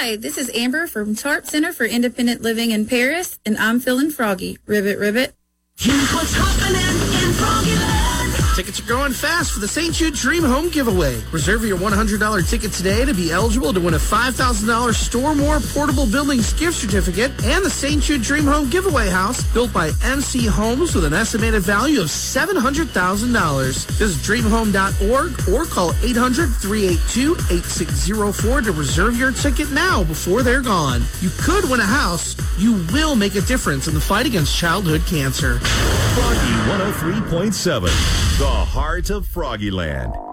Hi, this is Amber from TARP Center for Independent Living in Paris, and I'm feeling froggy. Ribbit, ribbit. Here's what's happening in Froggyland. Tickets are going fast for the St. Jude Dream Home Giveaway. Reserve your $100 ticket today to be eligible to win a $5,000 Store More Portable Buildings gift certificate and the St. Jude Dream Home Giveaway house built by MC Homes with an estimated value of $700,000. Visit dreamhome.org or call 800-382-8604 to reserve your ticket now before they're gone. You could win a house. You will make a difference in the fight against childhood cancer. Froggy 103.7, the heart of Froggyland.